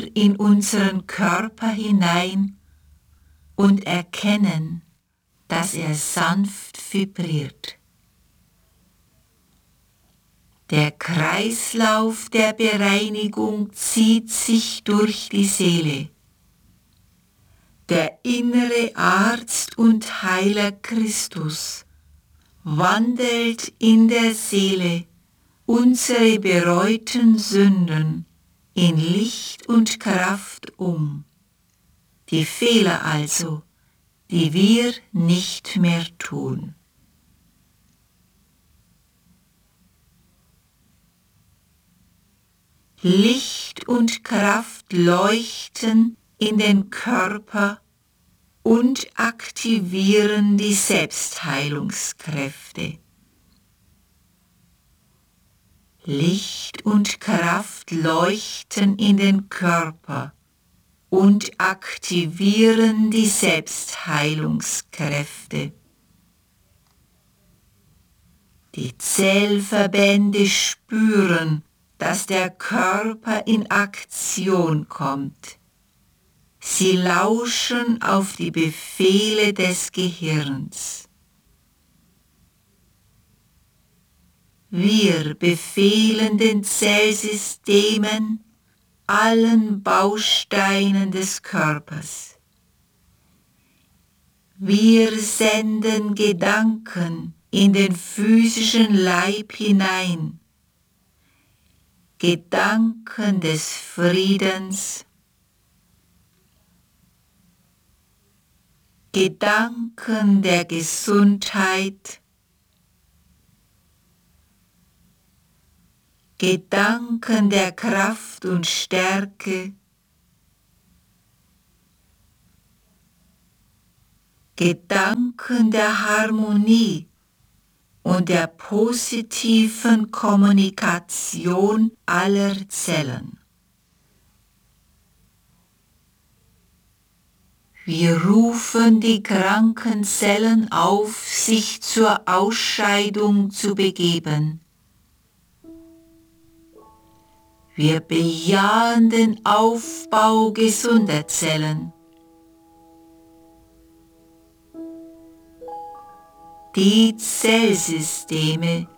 in unseren Körper hinein und erkennen, dass er sanft vibriert. Der Kreislauf der Bereinigung zieht sich durch die Seele. Der innere Arzt und Heiler Christus wandelt in der Seele unsere bereuten Sünden in Licht und Kraft um, die Fehler also, die wir nicht mehr tun. Licht und Kraft leuchten in den Körper und aktivieren die Selbstheilungskräfte. Licht und Kraft leuchten in den Körper und aktivieren die Selbstheilungskräfte. Die Zellverbände spüren, dass der Körper in Aktion kommt. Sie lauschen auf die Befehle des Gehirns. Wir befehlen den Zellsystemen, allen Bausteinen des Körpers. Wir senden Gedanken in den physischen Leib hinein, Gedanken des Friedens, Gedanken der Gesundheit, Gedanken der Kraft und Stärke, Gedanken der Harmonie und der positiven Kommunikation aller Zellen. Wir rufen die kranken Zellen auf, sich zur Ausscheidung zu begeben. Wir bejahen den Aufbau gesunder Zellen. Die Zellsysteme